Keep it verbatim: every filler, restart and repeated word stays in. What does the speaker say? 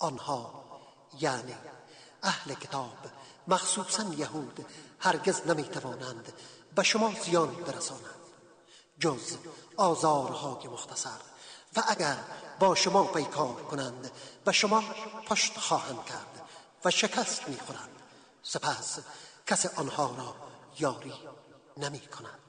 آنها یعنی اهل کتاب مخصوصاً یهود هرگز نمیتوانند به شما زیان برسانند جز آزارهای مختصر و اگر با شما پیکار کنند و شما پشت خواهند کرد و شکست میخورند سپس کس آنها را یاری نمی کند.